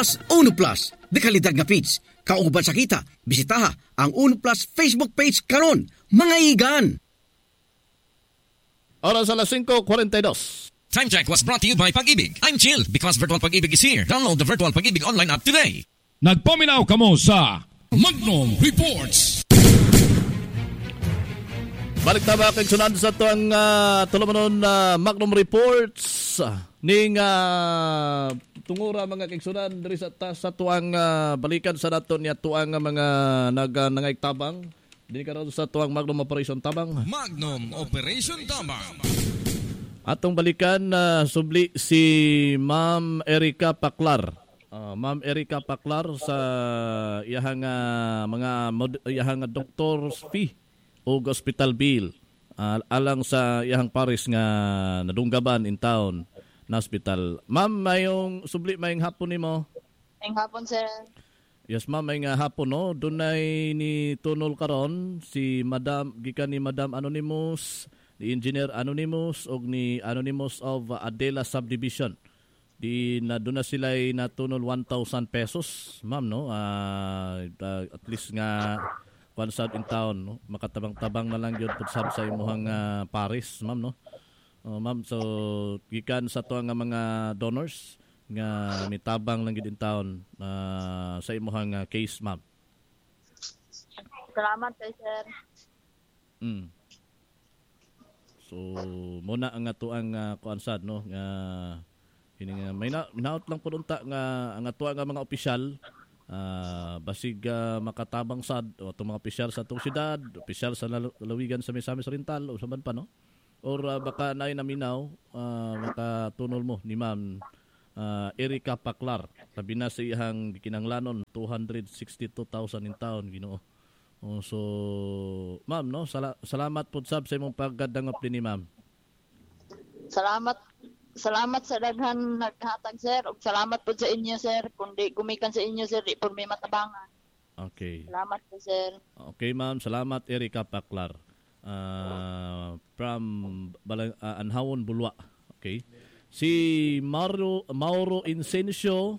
Plus, Uno Plus. Dekalidag nga page. Kauban sa kita, bisitaha ang Uno Plus Facebook page karon, mga igan. Oras alas 5:42. Time check was brought to you by Pag-ibig. I'm chill because Virtual Pag-ibig is here. Download the Virtual Pag-ibig online app today. Nagpaminaw kamo sa Magnum Reports. Balik na ba kay sunod sa tuwang tulumanon Magnum Reports ning tungura mga kigsunan diri sa tuwang balikan sa naton niya tuwang mga nangaytabang dili karon sa tuwang Magnum Operation Tabang. Magnum Operation Tabang. Atong balikan subli si Ma'am Erica Paclar. Ma'am Erica Paclar sa iyahang iyahang doctor's fee o hospital bill alang sa iyang paris nga nadunggaban in town na hospital. Ma'am, mayong subli mayong hapon nimo. Mayong hapon, sir. Yes, ma'am, mayong hapon no. Dunay ni tunol karon si Madam gikan ni Madam Anonymous, ni Engineer Anonymous og ni Anonymous of Adela Subdivision. Di na doon na sila natunol 1,000 pesos, ma'am no. At least nga pansad in town, no? Makatabang-tabang na lang yun sa imuhang paris, ma'am, no? Ma'am, so, gikan sa to nga mga donors nga mitabang lang yun in town sa imuhang case, ma'am. Salamat kay sir. So, muna ang atuang kuansad, no? May naot lang po unta nga ang atuang nga mga opisyal basig makatabang sad o itong mga opisyal sa itong syudad, opisyal sa lalawigan sa Misamis Oriental o saban pa no? Or baka naminaw makatunol mo ni Ma'am Erica Paclar. Sabi na sa iyang kinanglanon 262,000 in town Ginoo. So ma'am no, salamat po sab sa imong pagdangop ni ma'am. Salamat sa daghan naghatag sir ug salamat po sa inyo sir kundi gumikan sa inyo sir di po may matabangan. Okay. Salamat po sir. Okay ma'am, salamat Erica Paclar. From Anhawon Bulwa. Okay. Si Mauro Incencio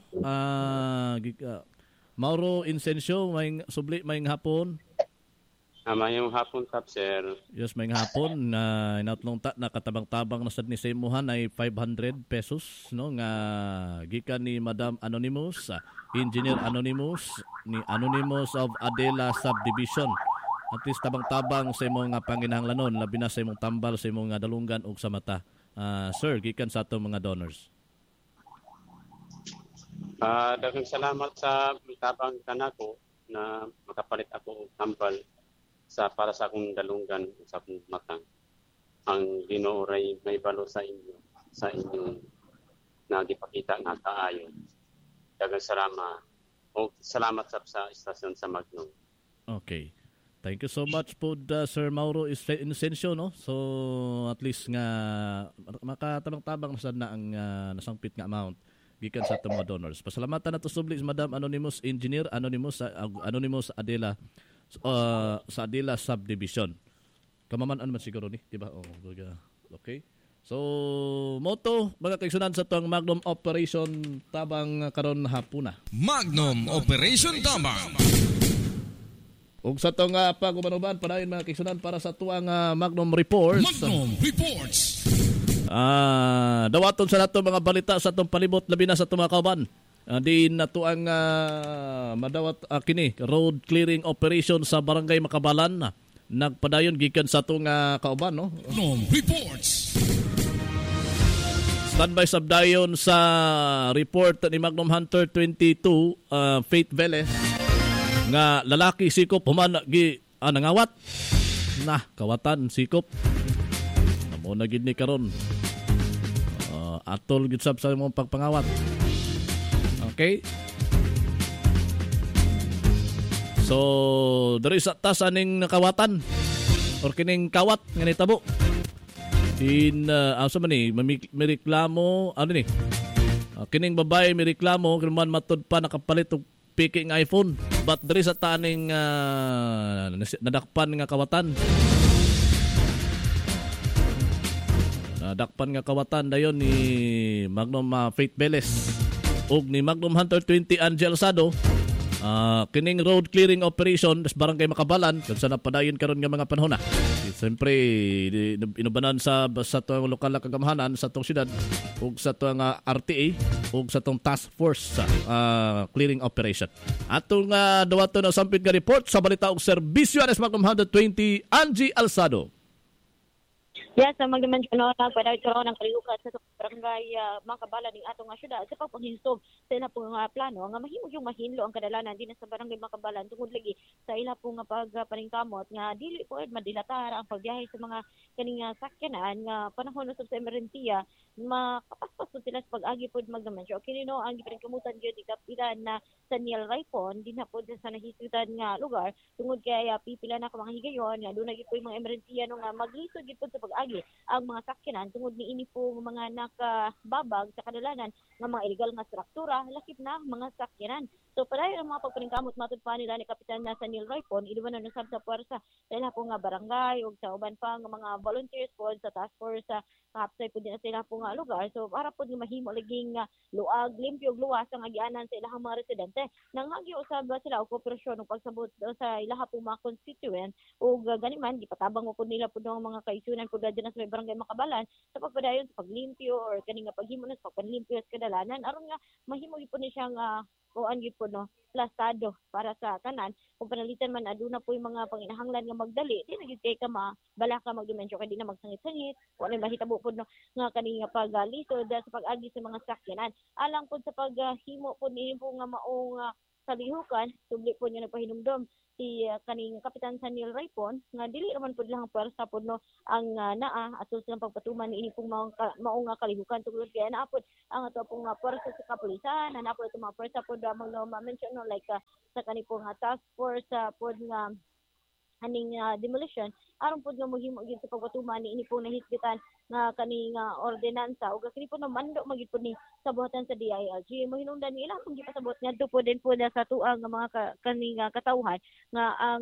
may subli may hapon. Mayong hapon tap sir. Yes, may hapon na inatlong nakatabang-tabang na sad ni sa imuhan ay 500 pesos no nga gikan ni Madam Anonymous, Engineer Anonymous ni Anonymous of Adela Subdivision. At least tabang-tabang sa imong panginahanglanon labi na sa imong tambal sa imong dalunggan ug sa mata. Sir, gikan sa atong mga donors. Daghang salamat sa tabang kanako na makapalit ako og tambal para sa akong dalunggan sa akong matang. Ang Ginoo ray may balo sa inyo sa inyong nagipakita nga kaayo. Daghang salamat sa istasyon sa Magnum. Okay. Thank you so much po Sir Mauro Incencio no. So at least nga makatabang-tabang na sad na ang nasangpit nga amount gikan sa atong mga donors. Pasalamatan nato subli sa Madam Anonymous Engineer Anonymous Adela sa Adela Subdivision. Kamaman-an man siguro ni, di ba? Okay. So, moto mga kaigsunan sa tuang Magnum Operation Tabang karon hapuna. Magnum Operation Tabang. Ug sa tuang pagumanuban padayon mga kaigsunan para sa tuang Magnum Reports. Magnum Reports. Dawaton sa nato mga balita sa atong palibot labi na sa atong mga kauban. Di na to ang madawat kini road clearing operation sa Barangay Makabalan nagpadayon gikan sa atong kauban no. Reports. Standby sabdayon sa report ni Magnum Hunter 22 Faith Velez nga lalaki sikop human nangawat na kawatan sikop amo na gid ni karon atol gid sab sa imong pagpangawat. Okay? So, dari sa tas aning nakawatan or kining kawat nga nitabo. Asa man ni, may reklamo, ano ni? Kining babae may reklamo, kinuman matod pa nakapalit og piking iPhone. But dari sa taning nadakpan nga kawatan. Nadakpan nga kawatan dayon ni Magnum Faith Velez. ug ni Magnum Hunter 20 Angie Alsado. Kining road clearing operation sa barangay Makabalan kung saan napadayon karon nga mga panahon na. Siyempre, inubanan sa itong lokal na kagamahanan sa itong syudad ug sa itong RTA ug sa itong task force clearing operation. Atong dawato na sampit nga report sa balita ug serbisyo anes Magnum Hunter 20 Angie Alsado. Yes, ang mag-dimension nagpadayot karon ng kalihukan sa barangay Makabalan ning atong syudad sa pagpanghinsog sa ila pong plano nga mahimong yung mahinlo ang kadalanan din sa barangay Makabalan tungod lagi sa ila pong pagpaningkamot nga dili po madilatar ang pagbiyahe sa mga kaning sakyanan nga panahon sa emerhensiya makapaspas sila sa pag-agi pod mag-dimension. Kinino ang gipaningkamutan gyud ikapilan na sa Neil Raipon din na pod sa nahisutan nga lugar tungod kay pipila na ka mga higayon nga dunay gid po mga emerhensiya nga maglisod gid pod sa pag-agi ang mga sakyanan tungod niini po mga nakababag sa kadalanan ng mga illegal nga struktura lakip na mga sakyanan. So padayon ang mga pagpaningkamot matud pa nila ni Kapitan na sa Neil Raipon iduman na sab sa puwersa sa ila po nga barangay ug sa uban pa nga mga volunteers po sa task force sa kapsay po din sa ila po nga lugar. So para po nga mahimo laging luag limpyo ug luwas ang agianan sa ilahang mga residente. Nanghagyo usab sila og kooperasyon ug pagsabot sa ilaha po mga constituent ug gani man gipatabang po nila po ng mga kaisunan po dyan sa barangay Makabalan sa pagpadayon sa paglimpyo or kaning paghimo na sa pagpanlimpyo sa kadalanan aron nga mahimo gyud po ni siyang kuan gyud po no plastado para sa kanan kung panalitan man aduna po yung mga panginahanglan nga magdali di na gyud kay ka bala ka magdimensyon kay di na magsangit-sangit wala mahitabo po no nga kani nga pagalisod sa pag-agi sa mga sakyanan alang po sa paghimo po ni po nga maong kalihukan subli po niya nagpahinumdom si kaning Kapitan sa Neil Raipon nga dili naman pud lang puwersa pud no ang naa atul silang pagpatuman niini pong maong kalihukan tungod kay naapod ang ato pong puwersa sa kapulisan naapod itong mga puwersa pud ma-mention no like sa kani pong task force pud nga aning demolition aron pud nga mohimo gyud sa pagpatuman niini pong nahisgitan nga kaning ordinansa ug kini po namando magid po ni sa buhatan sa DILG mo hinungdan nila kung gipasabot ngadto po din po sa tuang nga mga kaning katawhan nga ang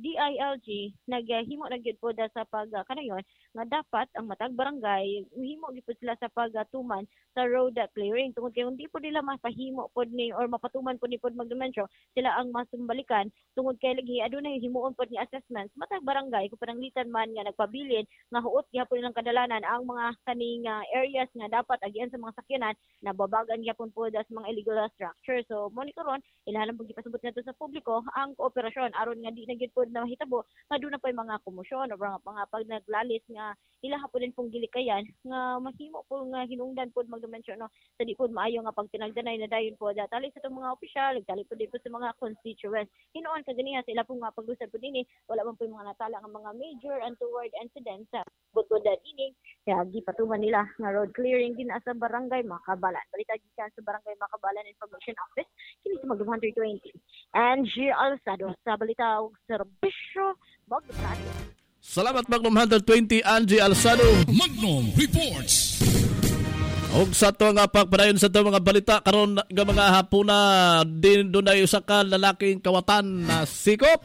DILG naghimo na gyud po sa pagkanayon nga dapat ang matag barangay himo gyud po sila sa pagtuman sa road clearing tungod kay hindi po nila mapahimo pod ni or mapatuman po ni pod magdimensyon sila ang masumbalikan tungod kay lagi adunay himuon pod ni assessments matag barangay kung pananglitan man nga nagpabilin nga huot gihapon nilang kadalanan ang mga kaning areas nga dapat agian sa mga sakyanan na babagan gyapon po sa mga illegal structure. So monitoron ilahan pag ipasabot nato sa publiko ang kooperasyon aron nga di na gyud pod na mahitabo nga dunay pa mga komosyon o mga pag naglalis nga ilaha po din pong gilikayan nga mahimo po nga hinungdan pod magdimensyon no sa di pod maayo nga pagtinagdanay na dayon po tali sa itong mga opisyal tali po din po sa mga constituents hinuon kaganiya sa ila pong mga pag-usab po dinhi wala man po yung mga natala nga mga major untoward incidents sa butod ini kaya gipatuman nila nga road clearing din sa barangay Makabalan. Balita gikan sa barangay Makabalan Information Office kini sa Magnum Hunter 20 Angie Alsado sa balita ug serbisyo Magnum. Salamat Magnum Hunter 20 Angie Alsado. Magnum Reports. Og sa to nga pagpadayon sa to mga balita karon nga mga hapuna din dunay usa ka lalaking kawatan na sikop.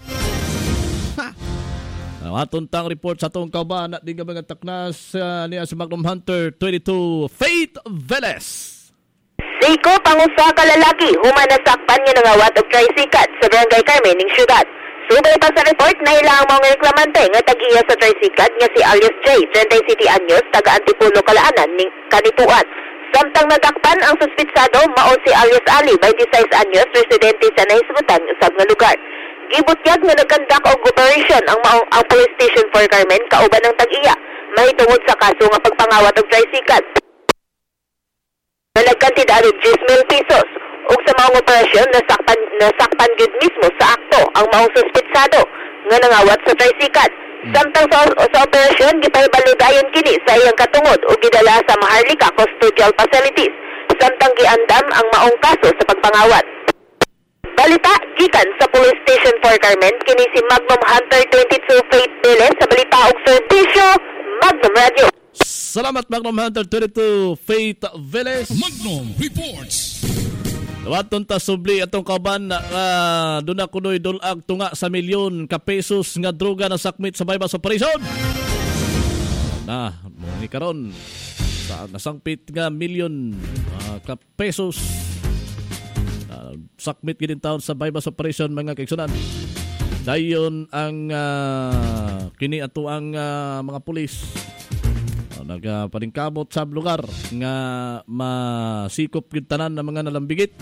Matuntang report sa itong kauban at di nga mga taknas niya sa Magnum Hunter 22 Faith Velez. Sikop ang usa ka lalaki human nasakpan nga nangawat og tricycle sa barangay Carmen ning syudad. Subay pa sa report na ilang mga reklamante nga tag-iya sa tricycle nga si alias J, 37 anyos, taga Antipulo, Kalaanan ning Kanituan. Samtang nadakpan ang suspitsado mao si alias Ali, 26 anyos, residente sa nahisgutan usab nga lugar. Gibutyag nga nagkandak og operation ang police station for Carmen kauban ng tag-iya mahitungod sa kaso nga pagpangawat og tricycle. Nagkantidad og 10,000 pesos ug sa maong operasyon nasakpan gid mismo sa akto ang maong suspitsado nga nangawat sa tricycle. Samtang sa operasyon gipahibalo-dayon kini sa iyang katungod ug gidala sa Maharlika Custodial Facilities samtang giandam ang maong kaso sa pagpangawat. Balita gikan sa Police Station for Carmen kini si Magnum Hunter 22 Faith Velez sa balita ug serbisyo Magnum Radio. Salamat Magnum Hunter 22 Faith Velez. Magnum Reports. Waton ta subli atong kauban duna kunoy dulag tunga sa milyon ka pesos nga droga na sakmit sa bypass operation. Ni karon sa nasangpit nga milyon ka pesos sakmit gid taon sa bypass operation mga kaigsunan. Dayon ang kini ato ang mga pulis nagpaningkamot sa lugar nga masikop gyud tanan ng mga nalambigit.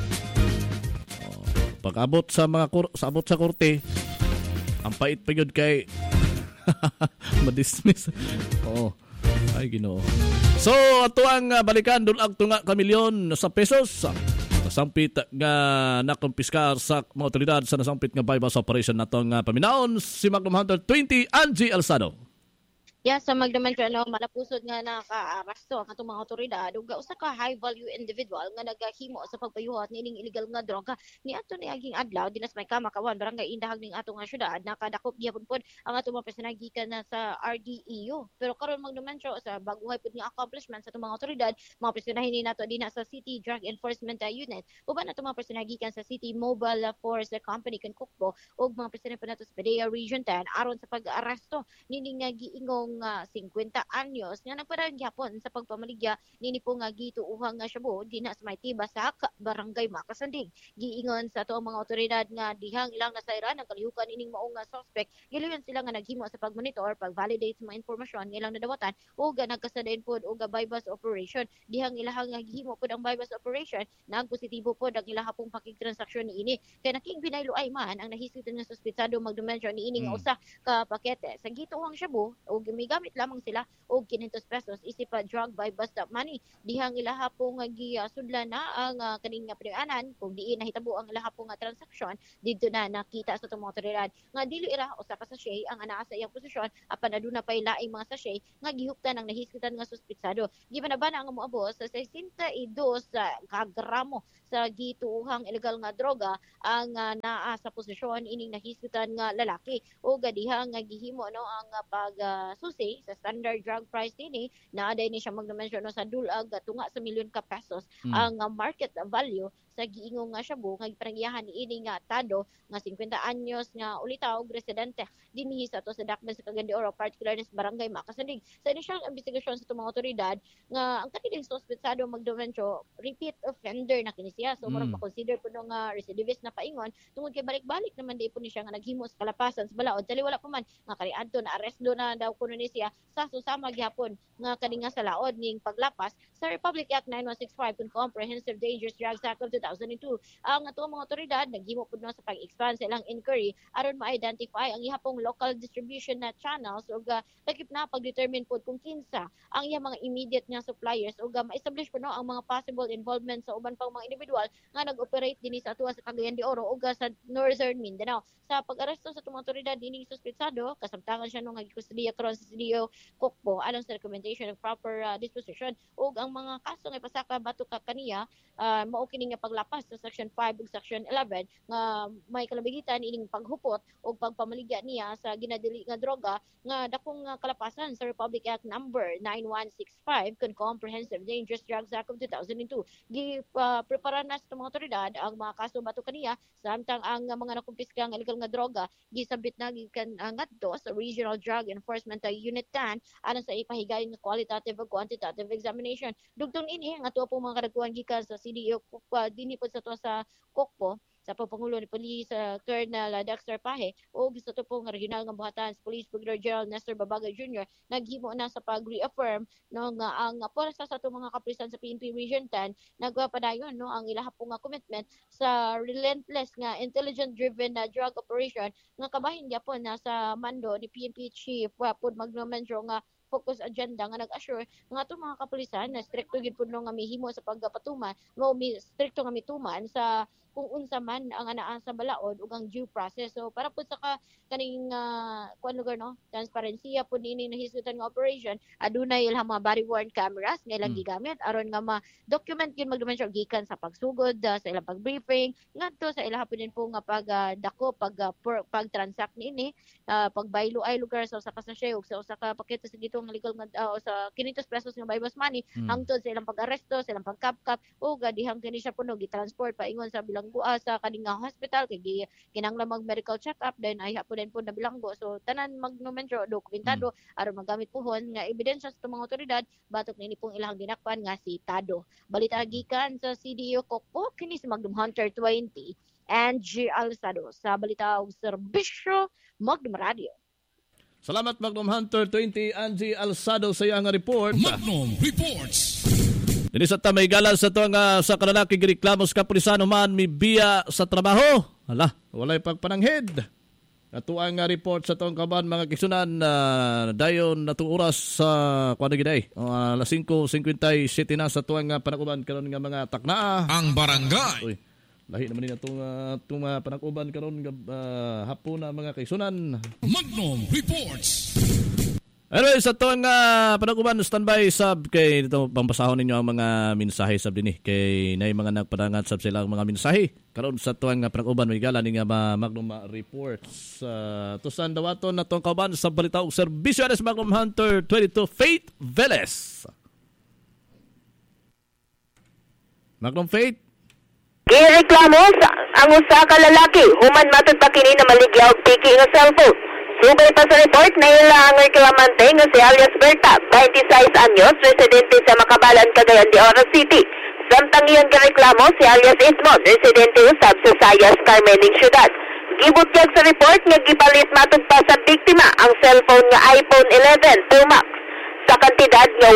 Pag-abot sa mga abot sa korte, ang pait pa gyud kay madismiss. Oo. Ay Ginoo. So ato ang balikan dulag tunga ka milyon sa pesos. Nasampit nga nakumpiskar sa mga otoridad sa nasampit nga bypass operation natong paminaon si Magnum Hunter 20 Angie Alsado. Sa magdamantyo malapusod nga naka-arasto ang atong mga otoridad ug usa ka high value individual nga nagahimo sa pagpayuhat nining illegal nga droga niadto niaging adlaw dinas may kamakawan barangay Indahag ning atong nga syudad nakadakop gyapon pod ang atong mga personal gikan na sa RDEU. Pero karon magdamantyo sa baguhay pod nga accomplishment sa atong mga otoridad mga personahin ni nato dinha sa City Drug Enforcement Unit uban atong mga personal gikan sa City Mobile Force Company kan Kukbo ug mga personal pa nato sa PDEA Region 10 aron sa pag-aresto nining nga giingong 50 anyos nga nagpadayon gyapon sa pagpamaligya nini po nga gituuhang nga Shabu dinha sa Maytiba sa barangay Makasanding. Giingon sa ato mga otoridad nga dihang ilang nasayran ang kalihukan ining maong nga suspect giluyon sila nga naghimo sa pagmonitor pag-validate sa mga impormasyon nga ilang nadawatan ug nagkasadayon pod og bypass operation. Dihang ilahang nga gihimo pod ang bypass operation nagpositibo pod ang ilaha pong pakigtransaksyon niini kay naking binayloay man ang nahisgutan nga suspetsado magdumensyon niini nga usa ka pakete sa gituuhang Shabu ug gamit lamang sila og 500 pesos isip pa drug by bust-up money. Dihang ilaha po nga gisudlan na ang kaning nga pinayanan kung diin nahitabo ang ilaha po nga transaksyon didto na nakita sa itong mga otoridad nga dili ira usa ka sachet ang anaa sa iyang posisyon apan aduna pay laing mga sachet nga gihuptan ang nahisgutan nga suspetsado. Gibanabana ang moabot sa 62 ka gramo sa gituuhang illegal nga droga ang naa sa posisyon ining nahisgutan nga lalaki ug dihang nga gihimo ang pag-susi sa standard drug price dinhi naaday ni siya magdamensyon sa dulag tunga sa milyon ka pesos ang market value sa giingong nga Shabu nga gipanagyahan niini nga Tado nga 50 anyos nga ulitaw og residente dinhi sa ato sa Dakban sa Cagayan de Oro particular sa barangay Makasanding. Sa inisyal investigasyon sa mga otoridad nga ang kanilang suspetsado magdamensyo repeat offender na kini siya so murag ma-consider po nga recidivist na paingon tungod kay balik-balik naman di po ni siya nga naghimo sa kalapasan sa balaod dali wala pa man nga kaniadto na aresto na daw kuno ni siya sa susama gyapon nga kani nga sa laod ning paglapas sa Republic Act 9165 kung Comprehensive Dangerous Drugs Act of 2002. Ang ato mga otoridad naghimo pud sa pag-expand sa ilang inquiry aron ma-identify ang ihapong local distribution na channels ug takip na pag-determine pud kung kinsa ang iya mga immediate nga suppliers ug ma-establish pud ang mga possible involvement sa uban pang mga individual nga nag-operate dinhi sa atua sa Cagayan de Oro ug sa Northern Mindanao. Sa pag-aresto sa mga otoridad dinhi suspetsado kasamtangan siya nga gikustudiya karon sa CDO Kukbo alang sa recommendation of proper disposition ug ang mga kaso nga ipasaka batok kaniya mao kini nga paglapas sa section 5 ug section 11 nga may kalabigitan ining paghupot ug pagpamaligya niya sa ginadili nga droga nga dakong kalapasan sa Republic Act number 9165 kun Comprehensive Dangerous Drugs Act of 2002. Prepara na sa mga otoridad ang mga kaso batok kaniya samtang ang mga nakumpiska nga illegal nga droga gisabit na gikan ngadto sa Regional Drug Enforcement Unit 10 alang sa ipahigayon nga qualitative ug quantitative examination. Dugtong ini ang ato po mga kadakuan gikan sa CDO dinhi po sa to sa Kukbo sa Pangulo ni Police Colonel Dexter Pahe o gusto to pong regional nga buhatan sa Police Brigadier General Nestor Babagay Jr. naghimo na sa pag-reaffirm nga ang puwersa sa itong mga kapulisan sa PNP Region 10 nagpadayon ang ilaha po nga commitment sa relentless nga intelligent-driven na drug operation nga kabahin gyapon na sa mando ni PNP Chief Pud Magnomencio nga focus agenda nga nag-assure nga itong mga kapulisan na stricto gid pud nga mihimo sa pagpatuman stricto nga mituman sa kung unsa man ang anaa sa balaod ug ang due process. So para pud sa kaning kuan lugar transparency pud nini nahisgutan nga operation adunay ilhang mga body worn cameras nga ilang gigamit aron nga ma-document gyud magdumensyon gikan sa pagsugod sa ilang pag-briefing ngadto sa ilaha pud din po nga pag-transact niini pagbaylo ay lugar sa usa ka sachet ug sa usa ka paketo sa gitong ang legal nga sa 500 pesos nga buy boss money hangtod sa ilang pag-aresto, sa ilang pagkapkap o gadihang kini siya puno gi-transport paingon sa bilangguan sa kaning hospital kay kinahanglan mag medical check-up then ay hapon din po na bilanggo. So tanan magnumentro dokumentado aron magamit pohon nga ebidensya sa mga otoridad batok nini pong ilang dinakpan nga si Tado. Balita gikan sa CDO Kokpo kini si Magnum Hunter 20 and G. Alzado sa balita og serbisyo Magnum Radio. Salamat Magnum Hunter 20 Angie Alzado sa iyang report. Magnum Reports. Dili sa tamay galas sa to nga sa kalalaki gireklamo sa kapulisano man mi biya sa trabaho. Hala, walay pagpananghid. Ato ang report sa tong kaban mga kisunan dayon natong oras sa kuan giday. Alas 5:57 na sa tuang panakuban karon nga mga taknaa. Ang barangay. Uy, lahi naman ni atong panakuban karon nga hapon na mga kisunan. Magnum Reports. Anyway, sa tuwang panaguban, standby sab kay dito pampasahon ninyo ang mga mensahe sab dinhi kay nay mga nagpadangat sab sila ang mga mensahe karon sa tuwang panaguban may gala ni nga Magnum Reports. Tusan dawaton na tong kauban sa balita og serbisyo sa Magnum Hunter 22 Faith Velez. Magnum Faith. Gireklamo ang usa ka lalaki human matud pa kini na maligyaw og piki nga cellphone. Sugay pa sa report na ila ang reklamante nga si alias Berta, 26 anyos, residente sa Makabalan, Cagayan de Oro City. Samtang iyon reklamo si alias Edmond, residente usab sa Sayas, Carmening Syudad. Gibutyag sa report nga gipalit matud pa sa biktima ang cellphone nga iPhone 11 Pro Max sa kantidad nga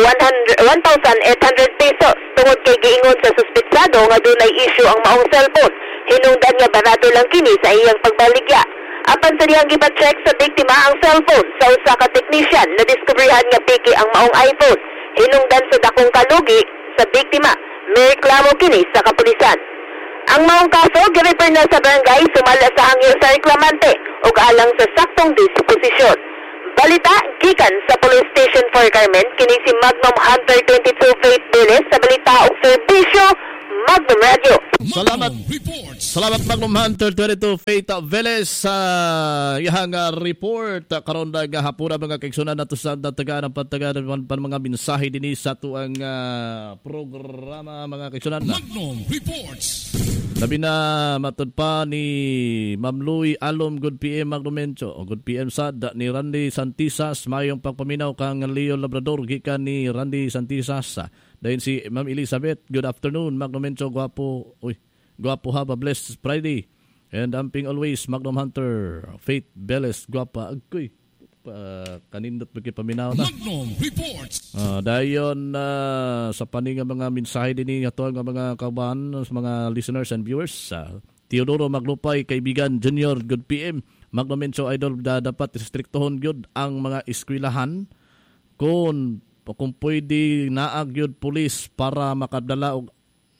1,800 pesos tungod kay giingon sa suspetsado nga dunay issue ang maong cellphone. Hinungdan nga barato lang kini sa iyang pagbaligya. Apan sa diyang gipa-check sa biktima ang cellphone sa usa ka technician na diskubrihan nga piki ang maong iPhone. Hinungdan sa dakong kalugi sa biktima, may reklamo kini sa kapulisan. Ang maong kaso girefer na sa barangay sumala sa hangyo sa reklamante ug alang sa saktong disposisyon. Balita gikan sa Police Station 4 Carmen kini si Magnum Hunter 22 Faith Velez sa balita og serbisyo Magnum Radio. Salamat. Magnum Reports. Salamat Magnum Hunter 22 Faith Velez sa iyang report karon nga hapon mga kaigsunan nato sa datagan ang pagtagaan pan mga mensahe dinhi sa tuang programa mga kaigsunan. Magnum Reports. Labi na matud pa ni Ma'am Louie Alom good PM Magnumencho o good PM sad ni Randy Santisas mayong pagpaminaw kang Leo Labrador gikan ni Randy Santisas. Dayon si Ma'am Elizabeth, good afternoon Magnumencho, gwapo. Uy, gwapo, have a blessed Friday. And amping always Magnum Hunter Faith Velez, gwapa agkoy. Kanindot bagi paminaw na. Magnum Reports. Dayon sa paninga mga mensahe dinhi ato nga mga kauban sa mga listeners and viewers. Teodoro Maglupay, kaibigan Junior, good PM. Magnumencho idol dapat restriktohon gyud ang mga eskwelahan kung pwede naag gyud pulis para makadala og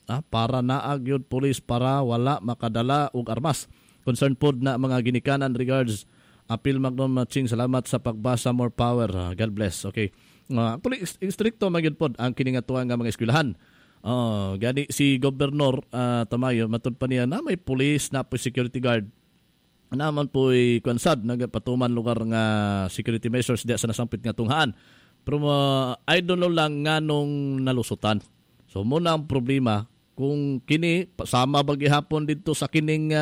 naag gyud pulis para wala makadala og armas. Concern pod na mga ginikanan regards apil Magnum Ching, salamat sa pagbasa, more power. God bless. Okay. Stricto magyud pod ang kini nga tuwa nga mga eskwelahan. Gani si Gobernador Tamayo matud pa niya na may police na po security guard. Naman po kwansad nagpatuman lugar nga security measures diya sa nasampit nga tunghaan. Pero I don't know lang nga nung nalusutan. So muna ang problema kung kini sama bagihapon dito sa kining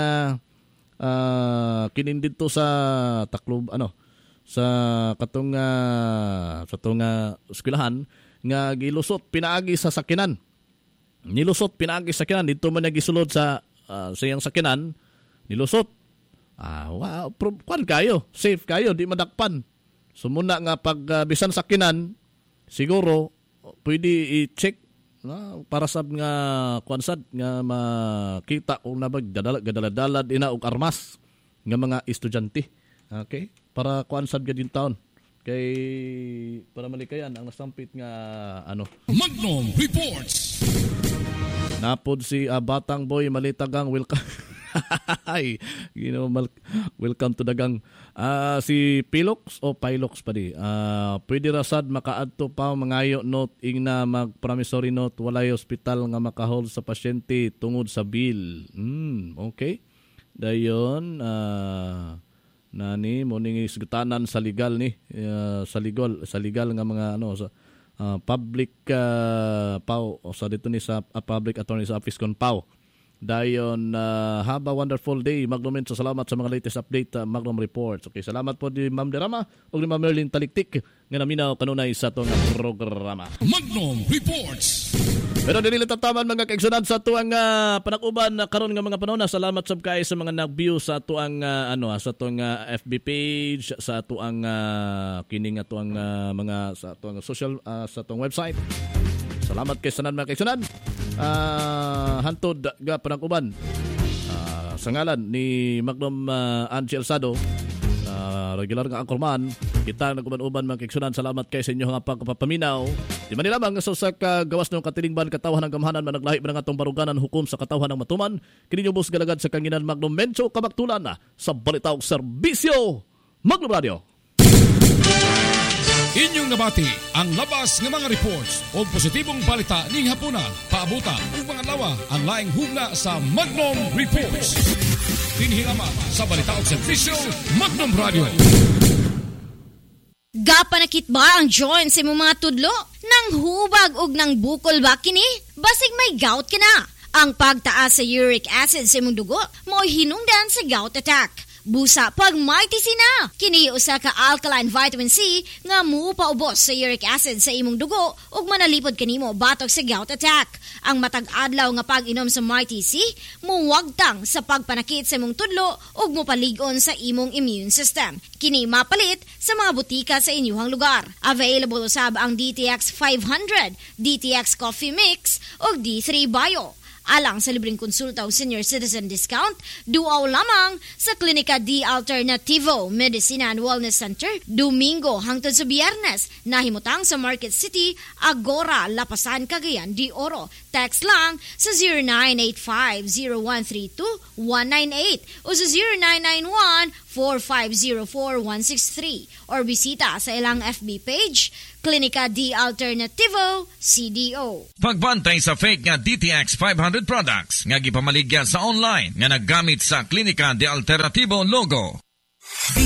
kinin dito sa taklob sa katong eskwelahan nga gilusot pinaagi sa sakinan. Nilusot pinaagi sa sakinan dito man nagisulod sa iyang sakinan nilusot. Wow, kwan kayo, safe kayo, di madakpan. So muna nga pag bisan sakinan siguro pwede i-check para sa nga kwansad nga makita kung nabag gadala-dalad ina og armas nga mga estudyante. Okay? Para kwansad gid yung taon. Kay para malikayan ang nasampit nga Magnum Reports. Napod si Batang Boy Malitagang welcome. Hi. Welcome to the gang. Si Pilox o Pilox pa di. Pwede rasad makaadto pa mangayo note ing na mag-promissory note walay hospital nga makahold sa pasyente tungod sa bill. Okay. Dayon nani mo ning isgutanan sa legal ni sa legal nga mga sa public PAW o sa dito ni sa Public Attorney's Office kon PAW. Dayon have a wonderful day. Magnum, so salamat sa mga latest update Magnum Reports. Okay, salamat po di Ma'am Derama o ni Ma'am Merlin Taliktik nga naminaw kanunay sa itong programa. Magnum Reports. Pero dili tataman mga kaigsunan sa tuang panakuban karon nga mga panahon. Salamat sab kay sa mga nag-view sa tuang sa tuang FB page, sa tuang kining tuang mga sa tuang social sa tuang website. Salamat kay sanan mga kaigsunan. Hantod ga panakuban sa ngalan ni Magnum Angie Alsado, regular nga anchorman, kita nagkuban-uban mga kaigsunan. Salamat kay sa inyo nga pagpapaminaw. Di man nila nga sa gawas ng katilingban katawhan ng gamhanan managlahi man nga atong baruganan hukom sa katawhan ng matuman. Kini nyo bus galagad sa kanginan Magnum Mencho kabaktulan sa balitaw serbisyo Magnum Radio. Inyong nabati ang labas ng mga reports o positibong balita ning hapuna, paabuta ug mga lawa ang laing hugna sa Magnum Reports. Dinhirama sa balita o serbisyo Magnum Radio. Gapanakit ba ang joint sa imong mga tudlo? Nang hubag og nang bukol ba kini? Basig may gout ka na. Ang pagtaas sa uric acid sa imong dugo mo hinungdan sa gout attack. Busa pag Mighty C na. Kini usa ka alkaline vitamin C nga mupaubos sa uric acid sa imong dugo ug manalipod kanimo batok sa gout attack. Ang matag adlaw nga pag-inom sa Mighty C muwagtang sa pagpanakit sa imong tudlo ug mopalig-on sa imong immune system. Kini mapalit sa mga butika sa inyong lugar. Available usab ang DTX 500, DTX Coffee Mix ug D3 Bio. Alang sa libreng konsulta o senior citizen discount, duaw lamang sa Klinika D Alternativo Medicina and Wellness Center, Domingo hangtod sa Biyernes, nahimutang sa Market City, Agora, Lapasan, Cagayan de Oro. Text lang sa 0985-0132-198 o sa 0991-4504-163 or bisita sa ilang FB page, Klinika D Alternativo, CDO. Pagbantay sa fake nga DTX 500 products nga gipamaligya sa online nga naggamit sa Klinika D Alternativo logo.